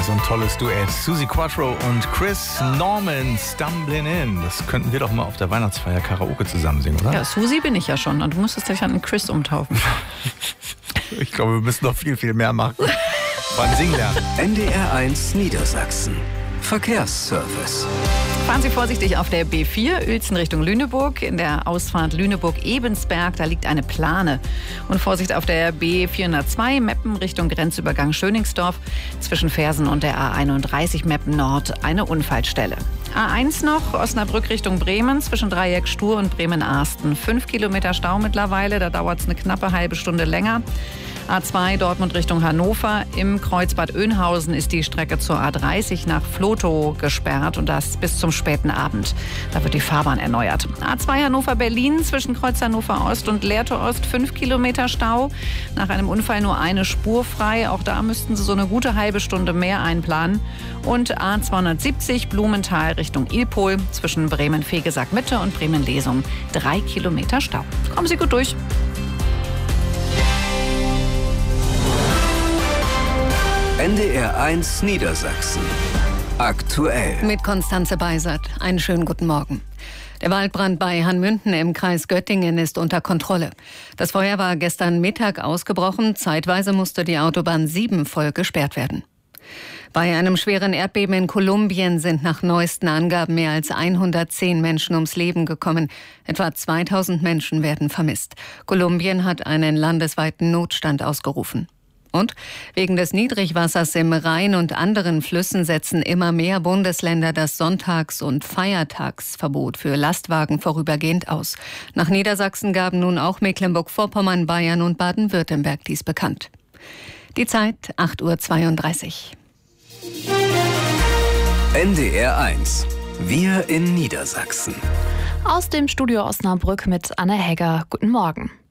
so ein tolles Duett. Suzi Quatro und Chris Norman, Stumbling In. Das könnten wir doch mal auf der Weihnachtsfeier Karaoke zusammen singen, oder? Ja, Susi bin ich ja schon und du musstest dich an einen Chris umtaufen. Ich glaube, wir müssen noch viel, viel mehr machen. Beim Singen lernen. NDR1 Niedersachsen. Verkehrsservice. Fahren Sie vorsichtig auf der B4, Uelzen Richtung Lüneburg. In der Ausfahrt Lüneburg-Ebensberg, da liegt eine Plane. Und Vorsicht auf der B402, Meppen Richtung Grenzübergang Schöningsdorf. Zwischen Fersen und der A31 Meppen Nord eine Unfallstelle. A1 noch, Osnabrück Richtung Bremen, zwischen Dreieck Stur und Bremen-Arsten. 5 Kilometer Stau mittlerweile, da dauert es eine knappe halbe Stunde länger. A2 Dortmund Richtung Hannover. Im Kreuzbad Oeynhausen ist die Strecke zur A30 nach Vlotho gesperrt und das bis zum späten Abend. Da wird die Fahrbahn erneuert. A2 Hannover-Berlin zwischen Kreuz Hannover Ost und Lehrte Ost 5 Kilometer Stau. Nach einem Unfall nur eine Spur frei. Auch da müssten Sie so eine gute halbe Stunde mehr einplanen. Und A270 Blumenthal Richtung Ilpol zwischen Bremen-Fegesack-Mitte und Bremen-Lesung 3 Kilometer Stau. Kommen Sie gut durch. NDR1 Niedersachsen. Aktuell. Mit Konstanze Beisert. Einen schönen guten Morgen. Der Waldbrand bei Hanmünden im Kreis Göttingen ist unter Kontrolle. Das Feuer war gestern Mittag ausgebrochen. Zeitweise musste die Autobahn 7 voll gesperrt werden. Bei einem schweren Erdbeben in Kolumbien sind nach neuesten Angaben mehr als 110 Menschen ums Leben gekommen. Etwa 2000 Menschen werden vermisst. Kolumbien hat einen landesweiten Notstand ausgerufen. Und wegen des Niedrigwassers im Rhein und anderen Flüssen setzen immer mehr Bundesländer das Sonntags- und Feiertagsverbot für Lastwagen vorübergehend aus. Nach Niedersachsen gaben nun auch Mecklenburg-Vorpommern, Bayern und Baden-Württemberg dies bekannt. Die Zeit 8:32 Uhr. NDR1. Wir in Niedersachsen. Aus dem Studio Osnabrück mit Anne Hegger. Guten Morgen.